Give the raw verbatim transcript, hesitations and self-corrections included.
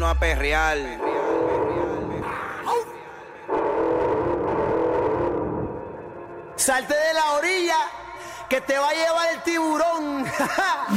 a perrear. Salte de la orilla, que te va a llevar el tiburón.